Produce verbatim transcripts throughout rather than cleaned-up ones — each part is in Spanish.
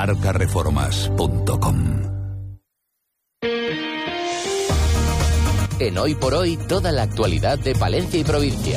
marca reformas punto com. En Hoy por Hoy, toda la actualidad de Palencia y provincia.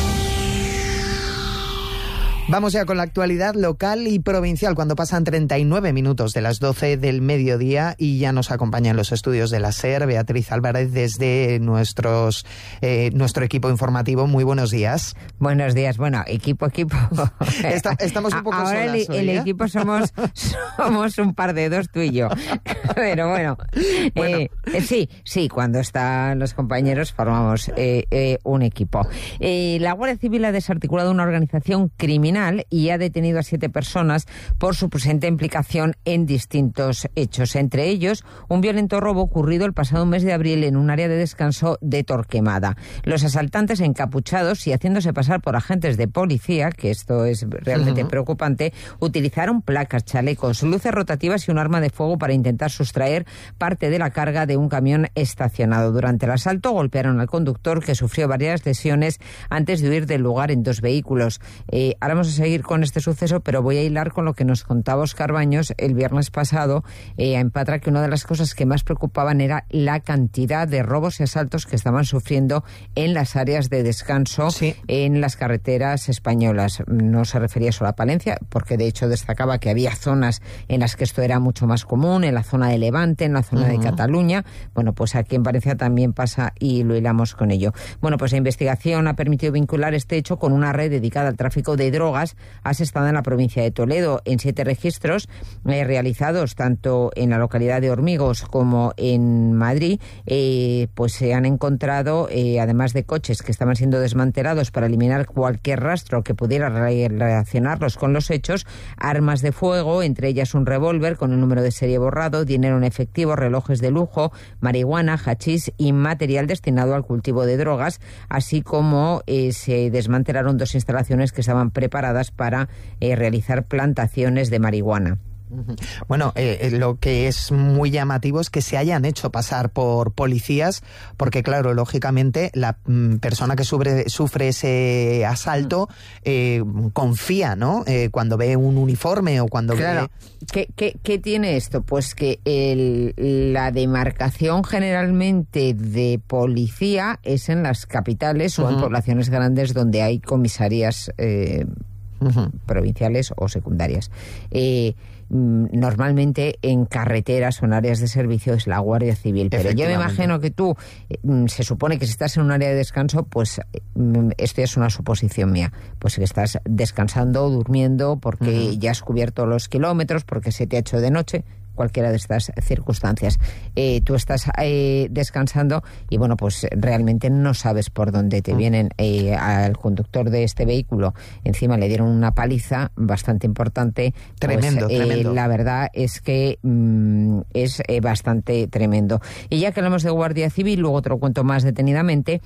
Vamos ya con la actualidad local y provincial, cuando pasan treinta y nueve minutos de las doce del mediodía, y ya nos acompaña en los estudios de la SER Beatriz Álvarez desde nuestros eh, nuestro equipo informativo. Muy buenos días. Buenos días. Bueno, equipo, equipo. Está, estamos un poco Ahora solas el, hoy, el ¿eh? equipo somos somos un par de dos, tú y yo. Pero bueno, bueno. Eh, sí, sí, cuando están los compañeros formamos eh, eh, un equipo. Eh, la Guardia Civil ha desarticulado una organización criminal y ha detenido a siete personas por su presente implicación en distintos hechos. Entre ellos, un violento robo ocurrido el pasado mes de abril en un área de descanso de Torquemada. Los asaltantes, encapuchados y haciéndose pasar por agentes de policía, que esto es realmente uh-huh. preocupante, utilizaron placas, chalecos, luces rotativas y un arma de fuego para intentar sustraer parte de la carga de un camión estacionado. Durante el asalto golpearon al conductor, que sufrió varias lesiones antes de huir del lugar en dos vehículos. Eh, ahora vamos a seguir con este suceso, pero voy a hilar con lo que nos contaba Óscar Baños el viernes pasado eh, en Patra, que una de las cosas que más preocupaban era la cantidad de robos y asaltos que estaban sufriendo en las áreas de descanso sí. en las carreteras españolas. No se refería solo a Palencia, porque de hecho destacaba que había zonas en las que esto era mucho más común, en la zona de Levante, en la zona uh-huh. de Cataluña. Bueno, pues aquí en Valencia también pasa y lo hilamos con ello. Bueno, pues la investigación ha permitido vincular este hecho con una red dedicada al tráfico de drogas asestada en la provincia de Toledo. En siete registros eh, realizados tanto en la localidad de Hormigos como en Madrid, eh, pues se han encontrado, eh, además de coches que estaban siendo desmantelados para eliminar cualquier rastro que pudiera re- relacionarlos con los hechos, armas de fuego, entre ellas un revólver con el número de serie borrado, dinero en efectivo, relojes de lujo, marihuana, hachís y material destinado al cultivo de drogas, así como eh, se desmantelaron dos instalaciones que estaban preparadas para eh, realizar plantaciones de marihuana. Bueno, eh, lo que es muy llamativo es que se hayan hecho pasar por policías, porque claro, lógicamente la mm, persona que sufre, sufre ese asalto eh, confía, ¿no? Eh, cuando ve un uniforme o cuando claro. ve... ¿Qué, qué, ¿Qué tiene esto? Pues que el, la demarcación generalmente de policía es en las capitales uh-huh. o en poblaciones grandes donde hay comisarías eh, uh-huh. provinciales o secundarias. Eh, Normalmente en carreteras o en áreas de servicio es la Guardia Civil, pero yo me imagino que tú, se supone que si estás en un área de descanso, pues esto ya es una suposición mía, pues que estás descansando, durmiendo, porque uh-huh. ya has cubierto los kilómetros, porque se te ha hecho de noche, cualquiera de estas circunstancias. Eh, tú estás eh, descansando y, bueno, pues realmente no sabes por dónde te vienen. Eh, al conductor de este vehículo encima le dieron una paliza bastante importante. Tremendo, pues, eh, tremendo. La verdad es que mmm, es eh, bastante tremendo. Y ya que hablamos de Guardia Civil, luego te lo cuento más detenidamente,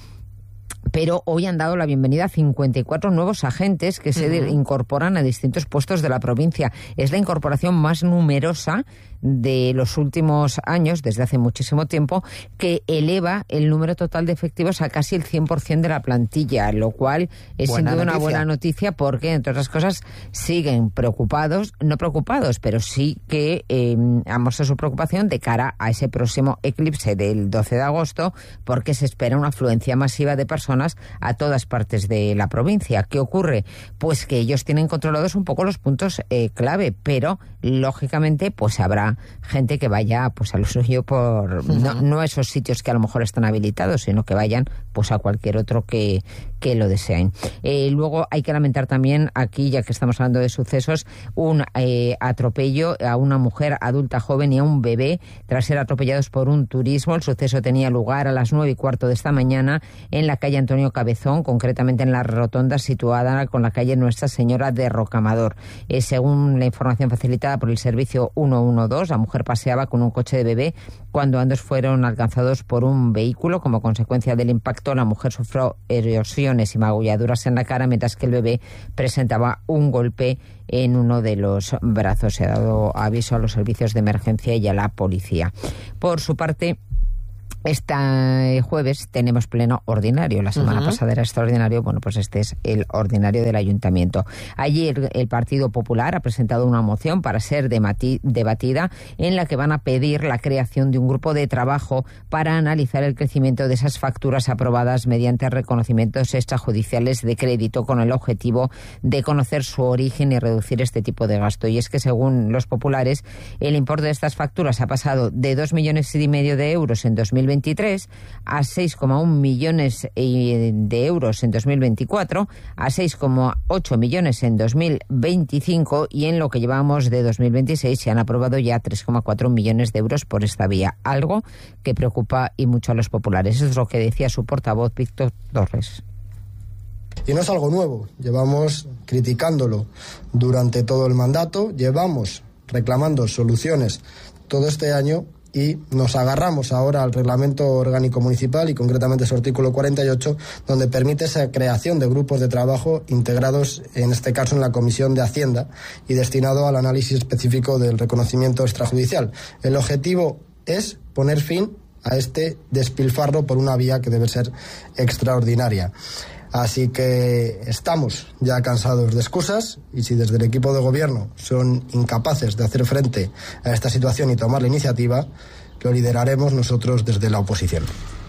pero hoy han dado la bienvenida a cincuenta y cuatro nuevos agentes que se uh-huh. incorporan a distintos puestos de la provincia. Es la incorporación más numerosa de los últimos años, desde hace muchísimo tiempo, que eleva el número total de efectivos a casi el cien por ciento de la plantilla, lo cual es buena sin duda noticia. Una buena noticia, porque, entre otras cosas, siguen preocupados, no preocupados, pero sí que eh, han mostrado su preocupación de cara a ese próximo eclipse del doce de agosto, porque se espera una afluencia masiva de personas a todas partes de la provincia. ¿Qué ocurre? Pues que ellos tienen controlados un poco los puntos eh, clave, pero, lógicamente, pues habrá gente que vaya pues a lo suyo por uh-huh. no, no a esos sitios que a lo mejor están habilitados, sino que vayan pues a cualquier otro que, que lo deseen. Eh, luego hay que lamentar también aquí, ya que estamos hablando de sucesos, un eh, atropello a una mujer adulta joven y a un bebé tras ser atropellados por un turismo. El suceso tenía lugar a las nueve y cuarto de esta mañana en la calle Antonio Cabezón, concretamente en la rotonda situada con la calle Nuestra Señora de Rocamador. Eh, según la información facilitada por el servicio ciento doce, la mujer paseaba con un coche de bebé cuando ambos fueron alcanzados por un vehículo. Como consecuencia del impacto, la mujer sufrió erosiones y magulladuras en la cara, mientras que el bebé presentaba un golpe en uno de los brazos. Se ha dado aviso a los servicios de emergencia y a la policía. Por su parte, Este jueves tenemos pleno ordinario. La semana uh-huh. pasada era extraordinario. Bueno, pues este es el ordinario del Ayuntamiento. Ayer el Partido Popular ha presentado una moción para ser debati- debatida en la que van a pedir la creación de un grupo de trabajo para analizar el crecimiento de esas facturas aprobadas mediante reconocimientos extrajudiciales de crédito con el objetivo de conocer su origen y reducir este tipo de gasto. Y es que según los populares, el importe de estas facturas ha pasado de dos millones y medio de euros en dos mil veintitrés a seis coma uno millones de euros en dos mil veinticuatro, a seis coma ocho millones en dos mil veinticinco y en lo que llevamos de dos mil veintiséis se han aprobado ya tres coma cuatro millones de euros por esta vía, algo que preocupa y mucho a los populares. Eso es lo que decía su portavoz, Víctor Torres. Y no es algo nuevo, llevamos criticándolo durante todo el mandato, llevamos reclamando soluciones todo este año y nos agarramos ahora al Reglamento Orgánico Municipal y concretamente su artículo cuarenta y ocho, donde permite esa creación de grupos de trabajo integrados, en este caso en la Comisión de Hacienda, y destinado al análisis específico del reconocimiento extrajudicial. El objetivo es poner fin a este despilfarro por una vía que debe ser extraordinaria. Así que estamos ya cansados de excusas y si desde el equipo de gobierno son incapaces de hacer frente a esta situación y tomar la iniciativa, lo lideraremos nosotros desde la oposición.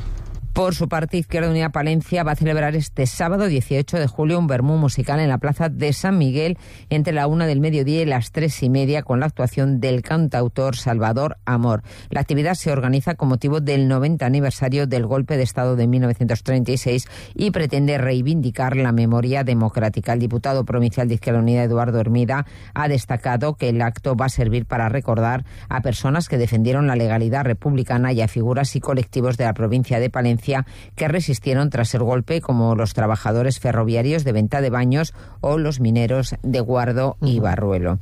Por su parte, Izquierda Unida Palencia va a celebrar este sábado dieciocho de julio un vermú musical en la plaza de San Miguel entre la una del mediodía y las tres y media con la actuación del cantautor Salvador Amor. La actividad se organiza con motivo del noventa aniversario del golpe de Estado de mil novecientos treinta y seis y pretende reivindicar la memoria democrática. El diputado provincial de Izquierda Unida, Eduardo Hermida, ha destacado que el acto va a servir para recordar a personas que defendieron la legalidad republicana y a figuras y colectivos de la provincia de Palencia que resistieron tras el golpe, como los trabajadores ferroviarios de Venta de Baños o los mineros de Guardo y Barruelo.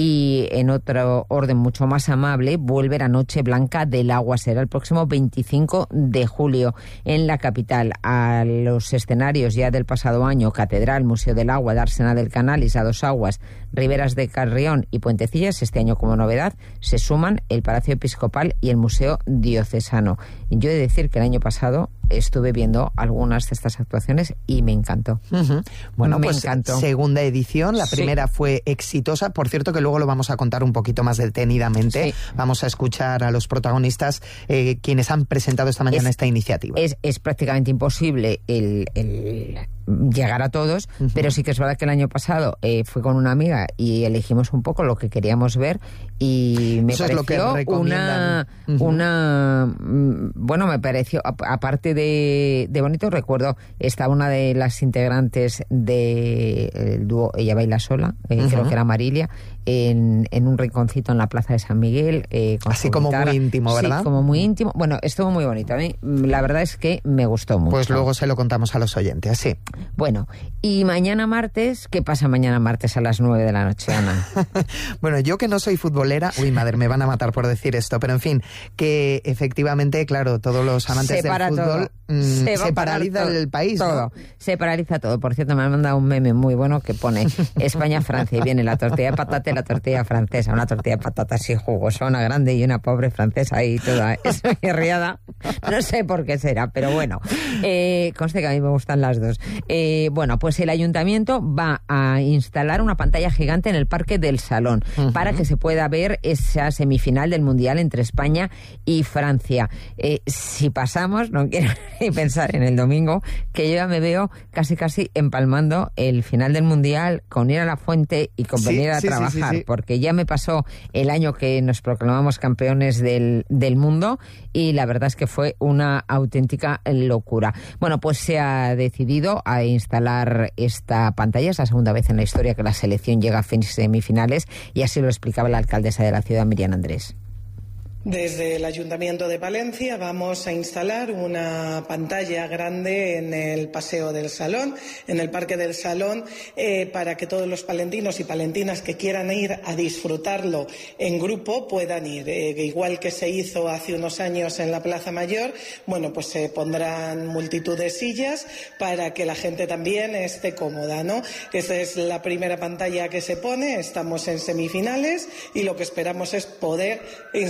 Y en otro orden mucho más amable, vuelve la Noche Blanca del Agua. Será el próximo veinticinco de julio en la capital. A los escenarios ya del pasado año, Catedral, Museo del Agua, Dársena del Canal, Isla Dos Aguas, Riberas de Carrión y Puentecillas, este año como novedad, se suman el Palacio Episcopal y el Museo Diocesano. Yo he de decir que el año pasado estuve viendo algunas de estas actuaciones y me encantó. Uh-huh. Bueno, me pues encantó. Segunda edición, la Sí. primera fue exitosa, por cierto que luego lo vamos a contar un poquito más detenidamente. Sí. Vamos a escuchar a los protagonistas eh, quienes han presentado esta mañana Es- esta iniciativa. Es, es prácticamente imposible el, el llegar a todos, Uh-huh. pero sí que es verdad que el año pasado eh, fui con una amiga y elegimos un poco lo que queríamos ver y me Eso es lo que pareció una, recomiendan. Uh-huh. una mm, bueno, me pareció, a- aparte de, de bonito, recuerdo, está una de las integrantes del dúo Ella Baila Sola, eh, Uh-huh. creo que era Marilia, en, en un rinconcito en la plaza de San Miguel. eh, con Así su como guitarra. muy íntimo, ¿verdad? Sí, como muy íntimo. Bueno, estuvo muy bonito. A mí, mm, la verdad es que me gustó mucho. Pues luego se lo contamos a los oyentes, sí. Bueno, y mañana martes, ¿qué pasa mañana martes a las nueve de la noche, Ana? Bueno, yo que no soy futbolera, uy, madre, me van a matar por decir esto, pero en fin, que efectivamente, claro, todos los amantes Se del para fútbol todo. mm, Se va se a parar paraliza todo, el país, ¿no? todo. Se paraliza todo. Por cierto, me han mandado un meme muy bueno que pone España-Francia y viene la tortilla de patata y la tortilla francesa. Una tortilla de patata así jugosa, una grande y una pobre francesa ahí toda esmirriada. No sé por qué será, pero bueno. Eh, conste que a mí me gustan las dos. Eh, bueno, pues el ayuntamiento va a instalar una pantalla gigante en el Parque del Salón Uh-huh. para que se pueda ver esa semifinal del Mundial entre España y Francia. Eh, si pasamos, no quiero ni pensar en el domingo, que yo ya me veo casi casi empalmando el final del Mundial con ir a la fuente y con Sí, venir a sí, sí, trabajar, sí, sí. porque ya me pasó el año que nos proclamamos campeones del, del mundo y la verdad es que fue una auténtica locura. Bueno, pues se ha decidido a instalar esta pantalla, es la segunda vez en la historia que la selección llega a semifinales y así lo explicaba la alcaldesa de la ciudad, Miriam Andrés. Desde el Ayuntamiento de Palencia vamos a instalar una pantalla grande en el Paseo del Salón, en el Parque del Salón, eh, para que todos los palentinos y palentinas que quieran ir a disfrutarlo en grupo puedan ir. Eh, igual que se hizo hace unos años en la Plaza Mayor, bueno, pues se pondrán multitud de sillas para que la gente también esté cómoda, ¿no? Esta es la primera pantalla que se pone, estamos en semifinales y lo que esperamos es poder instalar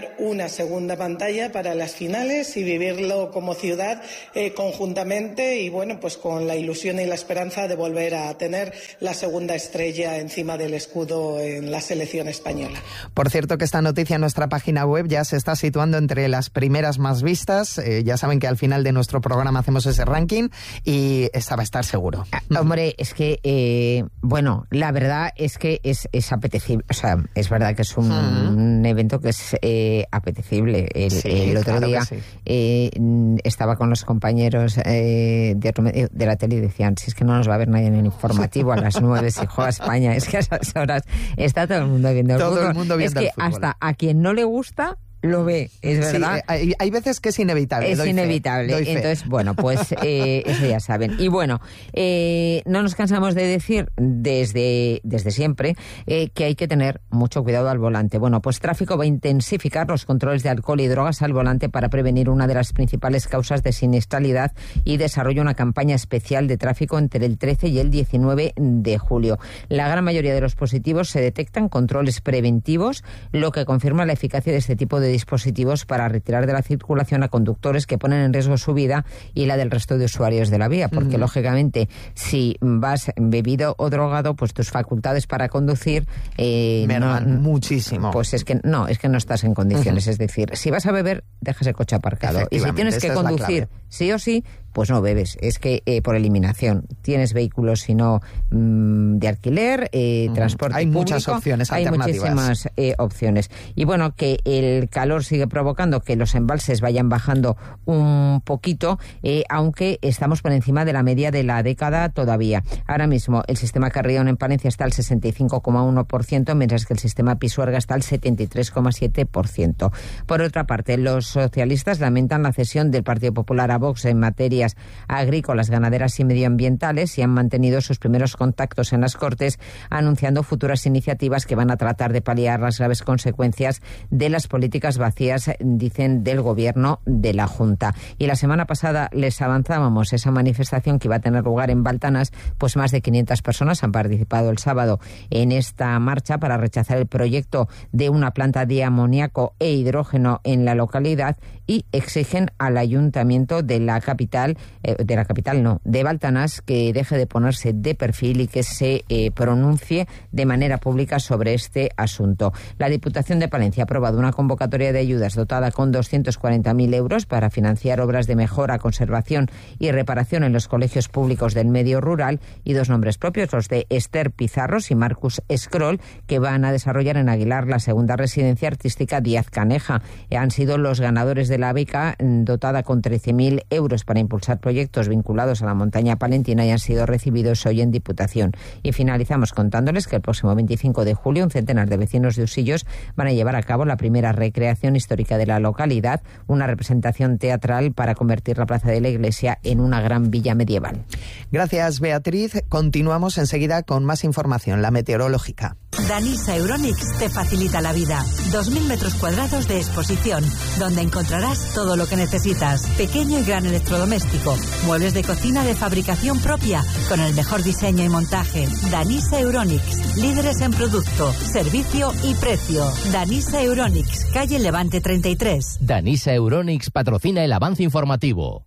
crear una segunda pantalla para las finales y vivirlo como ciudad eh, conjuntamente y bueno, pues con la ilusión y la esperanza de volver a tener la segunda estrella encima del escudo en la selección española. Por cierto que esta noticia en nuestra página web ya se está situando entre las primeras más vistas. Eh, ya saben que al final de nuestro programa hacemos ese ranking y esta va a estar seguro. Ah, hombre, es que, eh, bueno, la verdad es que es, es apetecible. O sea, es verdad que es un, uh-huh. un evento que es eh, apetecible. El, sí, el otro claro día sí. eh, estaba con los compañeros eh, de, de la tele y decían, si es que no nos va a ver nadie en el informativo a las nueve si juega España. Es que a esas horas está todo el mundo viendo el todo fútbol. El mundo viendo es que el fútbol. Hasta a quien no le gusta lo ve, es verdad. Sí, hay, hay veces que es inevitable. Es doy inevitable. Fe, doy Entonces, fe. bueno, pues eh, eso ya saben. Y bueno, eh, no nos cansamos de decir desde, desde siempre eh, que hay que tener mucho cuidado al volante. Bueno, pues Tráfico va a intensificar los controles de alcohol y drogas al volante para prevenir una de las principales causas de siniestralidad y desarrolla una campaña especial de tráfico entre el trece y el diecinueve de julio. La gran mayoría de los positivos se detectan controles preventivos, lo que confirma la eficacia de este tipo de dispositivos para retirar de la circulación a conductores que ponen en riesgo su vida y la del resto de usuarios de la vía, porque uh-huh. lógicamente si vas bebido o drogado, pues tus facultades para conducir eh, no, muchísimo. Pues es que no, es que no estás en condiciones, uh-huh. es decir, si vas a beber, dejas el coche aparcado y si tienes que conducir sí o sí, pues no bebes. Es que eh, por eliminación tienes vehículos sino mmm, de alquiler, eh, uh-huh. transporte hay público, muchas opciones hay alternativas. muchísimas eh, opciones. Y bueno, que el calor sigue provocando que los embalses vayan bajando un poquito, eh, aunque estamos por encima de la media de la década todavía. Ahora mismo el sistema Carrión en Palencia está al sesenta y cinco coma uno por ciento, mientras que el sistema Pisuerga está al setenta y tres coma siete por ciento. Por otra parte, los socialistas lamentan la cesión del Partido Popular a Vox en materias agrícolas, ganaderas y medioambientales y han mantenido sus primeros contactos en las Cortes, anunciando futuras iniciativas que van a tratar de paliar las graves consecuencias de las políticas vacías, dicen, del gobierno de la Junta. Y la semana pasada les avanzábamos esa manifestación que iba a tener lugar en Baltanas, pues más de quinientas personas han participado el sábado en esta marcha para rechazar el proyecto de una planta de amoníaco e hidrógeno en la localidad y exigen al ayuntamiento de la capital, eh, de la capital no, de Baltanas, que deje de ponerse de perfil y que se eh, pronuncie de manera pública sobre este asunto. La Diputación de Palencia ha aprobado una convocatoria de ayudas dotada con doscientos cuarenta mil euros para financiar obras de mejora, conservación y reparación en los colegios públicos del medio rural y dos nombres propios, los de Esther Pizarros y Marcus Scroll, que van a desarrollar en Aguilar la segunda residencia artística Díaz Caneja. Han sido los ganadores de la beca dotada con trece mil euros para impulsar proyectos vinculados a la montaña palentina y han sido recibidos hoy en Diputación. Y finalizamos contándoles que el próximo veinticinco de julio un centenar de vecinos de Usillos van a llevar a cabo la primera recreación histórica de la localidad, una representación teatral para convertir la plaza de la iglesia en una gran villa medieval. Gracias, Beatriz. Continuamos enseguida con más información, la meteorológica. Danisa Euronics te facilita la vida. dos mil metros cuadrados de exposición, donde encontrarás todo lo que necesitas. Pequeño y gran electrodoméstico, muebles de cocina de fabricación propia, con el mejor diseño y montaje. Danisa Euronics, líderes en producto, servicio y precio. Danisa Euronics, calle Levante treinta y tres. Danisa Euronics patrocina el avance informativo.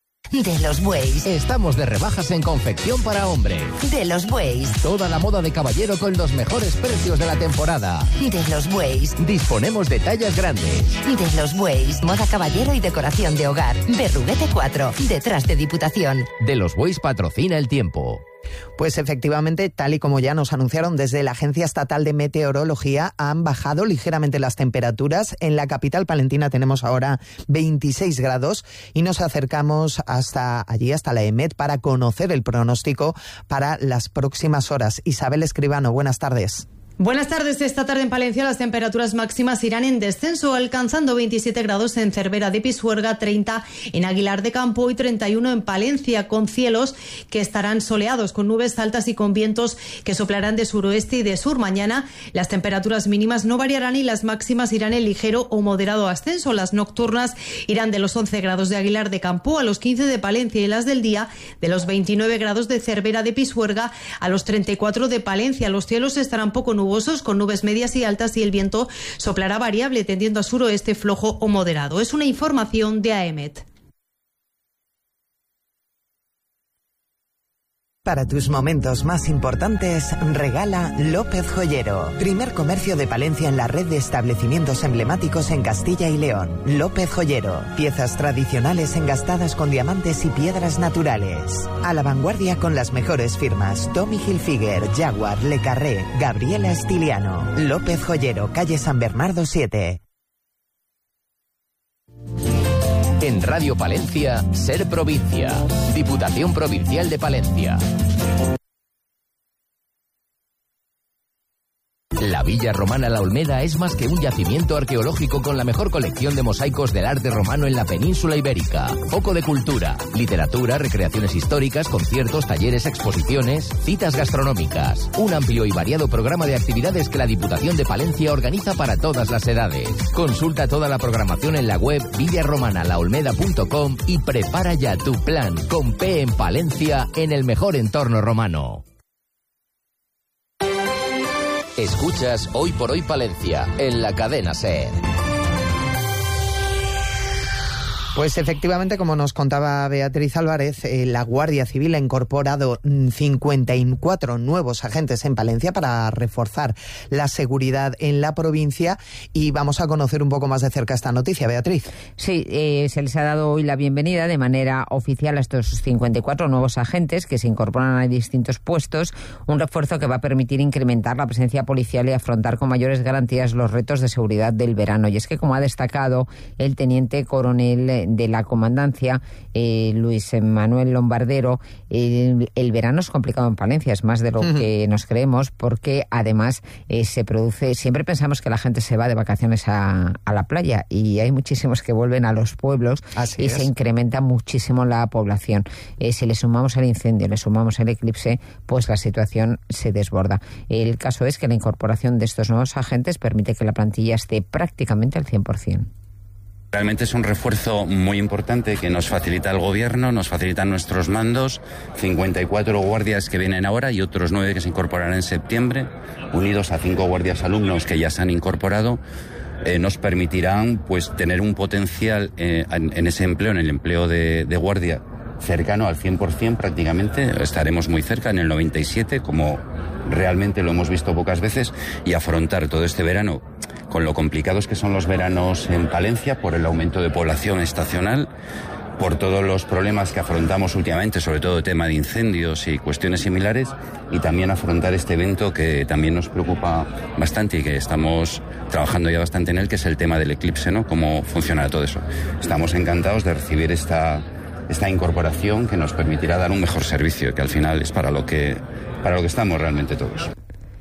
De los bueyes. Estamos de rebajas en confección para hombre. De los bueyes. Toda la moda de caballero con los mejores precios de la temporada. De los bueyes. Disponemos de tallas grandes. De los bueyes. Moda caballero y decoración de hogar. Berruguete cuatro. Detrás de Diputación. De los bueyes patrocina el tiempo. Pues efectivamente, tal y como ya nos anunciaron desde la Agencia Estatal de Meteorología, han bajado ligeramente las temperaturas. En la capital palentina tenemos ahora veintiséis grados y nos acercamos hasta allí, hasta la EMET, para conocer el pronóstico para las próximas horas. Isabel Escribano, buenas tardes. Buenas tardes. Esta tarde en Palencia las temperaturas máximas irán en descenso, alcanzando veintisiete grados en Cervera de Pisuerga, treinta en Aguilar de Campo y treinta y uno en Palencia, con cielos que estarán soleados, con nubes altas y con vientos que soplarán de suroeste y de sur. Mañana las temperaturas mínimas no variarán y las máximas irán en ligero o moderado ascenso. Las nocturnas irán de los once grados de Aguilar de Campo a los quince de Palencia y las del día de los veintinueve grados de Cervera de Pisuerga a los treinta y cuatro de Palencia. Los cielos estarán poco nubosos nubosos con nubes medias y altas y el viento soplará variable tendiendo a suroeste flojo o moderado. Es una información de A E M E T. Para tus momentos más importantes, regala López Joyero. Primer comercio de Palencia en la red de establecimientos emblemáticos en Castilla y León. López Joyero. Piezas tradicionales engastadas con diamantes y piedras naturales. A la vanguardia con las mejores firmas. Tommy Hilfiger, Jaguar, Le Carré, Gabriela Estiliano. López Joyero, calle San Bernardo siete. En Radio Palencia, Ser Provincia. Diputación Provincial de Palencia. La Villa Romana La Olmeda es más que un yacimiento arqueológico con la mejor colección de mosaicos del arte romano en la península ibérica. Foco de cultura, literatura, recreaciones históricas, conciertos, talleres, exposiciones, citas gastronómicas. Un amplio y variado programa de actividades que la Diputación de Palencia organiza para todas las edades. Consulta toda la programación en la web villa romana la olmeda punto com y prepara ya tu plan con P en Palencia en el mejor entorno romano. Escuchas Hoy por Hoy Palencia, en la cadena SER. Pues efectivamente, como nos contaba Beatriz Álvarez, eh, la Guardia Civil ha incorporado cincuenta y cuatro nuevos agentes en Palencia para reforzar la seguridad en la provincia y vamos a conocer un poco más de cerca esta noticia, Beatriz. Sí, eh, se les ha dado hoy la bienvenida de manera oficial a estos cincuenta y cuatro nuevos agentes que se incorporan a distintos puestos, un refuerzo que va a permitir incrementar la presencia policial y afrontar con mayores garantías los retos de seguridad del verano. Y es que, como ha destacado el teniente coronel de la comandancia, eh, Luis Manuel Lombardero, eh, el verano es complicado en Palencia, es más de lo uh-huh. que nos creemos, porque además eh, se produce, siempre pensamos que la gente se va de vacaciones a, a la playa y hay muchísimos que vuelven a los pueblos. Así y es. Se incrementa muchísimo la población. Eh, si le sumamos el incendio, le sumamos el eclipse, pues la situación se desborda. El caso es que la incorporación de estos nuevos agentes permite que la plantilla esté prácticamente al cien por ciento. Realmente es un refuerzo muy importante que nos facilita el gobierno, nos facilitan nuestros mandos, cincuenta y cuatro guardias que vienen ahora y otros nueve que se incorporarán en septiembre, unidos a cinco guardias alumnos que ya se han incorporado, eh, nos permitirán pues tener un potencial eh, en, en ese empleo, en el empleo de, de guardia, cercano al cien por ciento prácticamente, estaremos muy cerca, en el noventa y siete por ciento, como realmente lo hemos visto pocas veces, y afrontar todo este verano con lo complicados que son los veranos en Palencia por el aumento de población estacional, por todos los problemas que afrontamos últimamente, sobre todo el tema de incendios y cuestiones similares, y también afrontar este evento que también nos preocupa bastante y que estamos trabajando ya bastante en él, que es el tema del eclipse, ¿no? Cómo funciona todo eso. Estamos encantados de recibir esta, esta incorporación que nos permitirá dar un mejor servicio, que al final es para lo que, para lo que estamos realmente todos.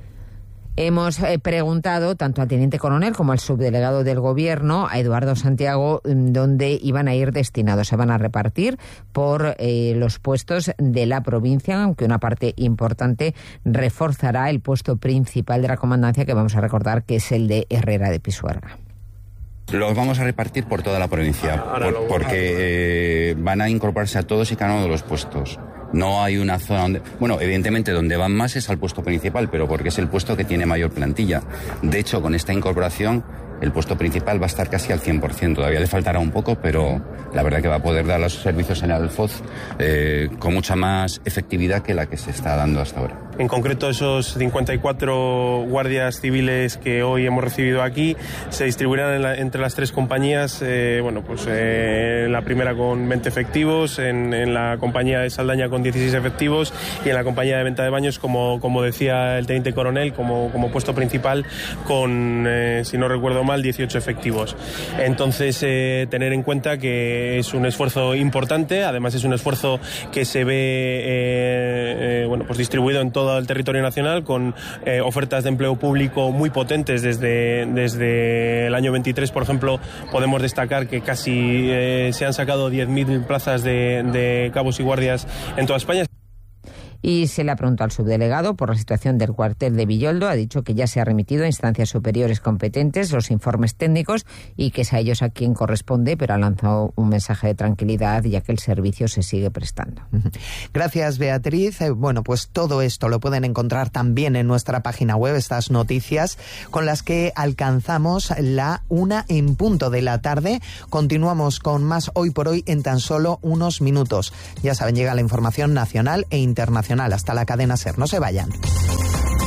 Hemos eh, preguntado tanto al teniente coronel como al subdelegado del gobierno, a Eduardo Santiago, dónde iban a ir destinados. Se van a repartir por eh, los puestos de la provincia, aunque una parte importante reforzará el puesto principal de la comandancia, que vamos a recordar que es el de Herrera de Pisuerga. Los vamos a repartir por toda la provincia, por, porque eh, van a incorporarse a todos y cada uno de los puestos. No hay una zona donde... Bueno, evidentemente donde van más es al puesto principal, pero porque es el puesto que tiene mayor plantilla. De hecho, con esta incorporación, el puesto principal va a estar casi al cien por ciento. Todavía le faltará un poco, pero la verdad que va a poder dar los servicios en el Alfoz eh, con mucha más efectividad que la que se está dando hasta ahora. En concreto, esos cincuenta y cuatro guardias civiles que hoy hemos recibido aquí se distribuirán en la, entre las tres compañías. Eh, bueno, pues eh, la primera con veinte efectivos, en, en la compañía de Saldaña con dieciséis efectivos y en la compañía de Venta de Baños, como, como decía el teniente coronel, como, como puesto principal con, eh, si no recuerdo mal, dieciocho efectivos. Entonces, eh, tener en cuenta que es un esfuerzo importante, además es un esfuerzo que se ve eh, eh, bueno, pues distribuido en todo el territorio nacional, con eh, ofertas de empleo público muy potentes desde, desde el año veintitrés, por ejemplo. Podemos destacar que casi eh, se han sacado diez mil plazas de, de cabos y guardias en toda España. Y se le ha preguntado al subdelegado por la situación del cuartel de Villoldo. Ha dicho que ya se ha remitido a instancias superiores competentes los informes técnicos y que es a ellos a quien corresponde, pero ha lanzado un mensaje de tranquilidad ya que el servicio se sigue prestando. Gracias, Beatriz. Eh, bueno, pues todo esto lo pueden encontrar también en nuestra página web, estas noticias con las que alcanzamos la una en punto de la tarde. Continuamos con más Hoy por Hoy en tan solo unos minutos. Ya saben, llega la información nacional e internacional. Hasta la cadena SER. No se vayan.